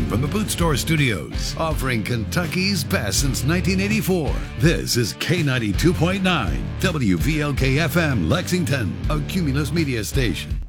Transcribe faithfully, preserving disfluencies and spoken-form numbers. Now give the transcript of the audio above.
from the Boot Store Studios, offering Kentucky's best since nineteen eighty-four. This is K ninety-two point nine, W V L K F M, Lexington, a Cumulus Media station.